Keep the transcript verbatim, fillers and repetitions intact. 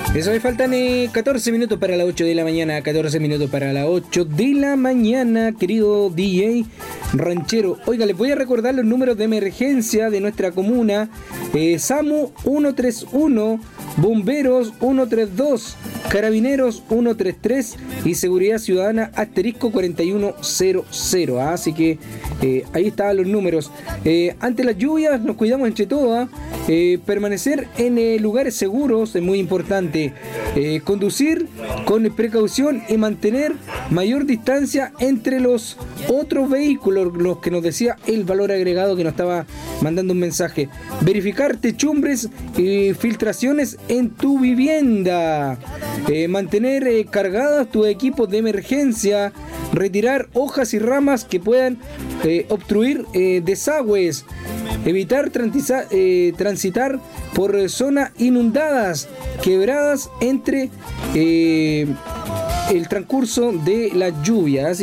Eso me faltan eh, catorce minutos para las ocho de la mañana. catorce minutos para las ocho de la mañana, querido D J Ranchero. Oiga, les voy a recordar los números de emergencia de nuestra comuna. Eh, SAMU uno tres uno, Bomberos uno tres dos, Carabineros uno tres tres y Seguridad Ciudadana asterisco cuarenta y uno cero cero. ¿ah? Así que eh, ahí están los números. Eh, ante las lluvias nos cuidamos entre todos. Eh, permanecer en eh, lugares seguros es muy importante. Eh, conducir con precaución y mantener mayor distancia entre los otros vehículos, los que nos decía el valor agregado que nos estaba mandando un mensaje. Verificar techumbres y filtraciones en tu vivienda. Eh, mantener eh, cargados tus equipos de emergencia. Retirar hojas y ramas que puedan eh, obstruir eh, desagües. Evitar transiza, eh, transitar por zonas inundadas, quebradas entre eh, el transcurso de las lluvias.